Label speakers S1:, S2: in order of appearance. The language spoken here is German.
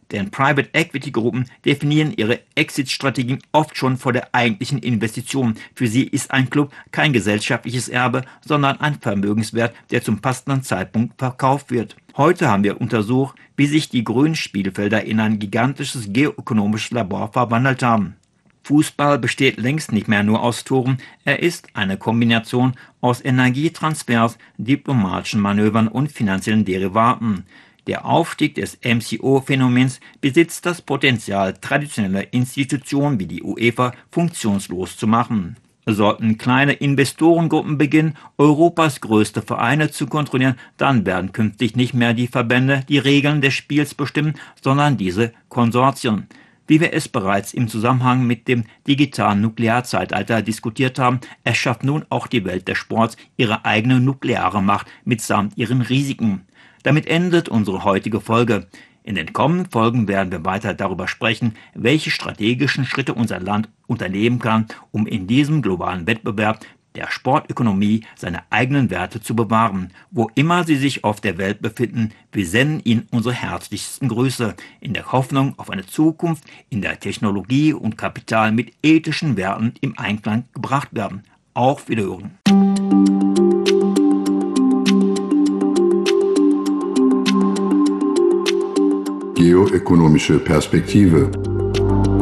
S1: Denn Private Equity Gruppen definieren ihre Exit-Strategien oft schon vor der eigentlichen Investition. Für sie ist ein Club kein gesellschaftliches Erbe, sondern ein Vermögenswert, der zum passenden Zeitpunkt verkauft wird. Heute haben wir untersucht, wie sich die grünen Spielfelder in ein gigantisches geoökonomisches Labor verwandelt haben. Fußball besteht längst nicht mehr nur aus Toren, er ist eine Kombination aus Energietransfers, diplomatischen Manövern und finanziellen Derivaten. Der Aufstieg des MCO-Phänomens besitzt das Potenzial, traditionelle Institutionen wie die UEFA funktionslos zu machen. Sollten kleine Investorengruppen beginnen, Europas größte Vereine zu kontrollieren, dann werden künftig nicht mehr die Verbände die Regeln des Spiels bestimmen, sondern diese Konsortien. Wie wir es bereits im Zusammenhang mit dem digitalen Nuklearzeitalter diskutiert haben, erschafft nun auch die Welt des Sports ihre eigene nukleare Macht mitsamt ihren Risiken. Damit endet unsere heutige Folge. In den kommenden Folgen werden wir weiter darüber sprechen, welche strategischen Schritte unser Land unternehmen kann, um in diesem globalen Wettbewerb der Sportökonomie seine eigenen Werte zu bewahren. Wo immer Sie sich auf der Welt befinden, wir senden Ihnen unsere herzlichsten Grüße, in der Hoffnung auf eine Zukunft, in der Technologie und Kapital mit ethischen Werten im Einklang gebracht werden. Auf Wiederhören.
S2: Geoökonomische Perspektive.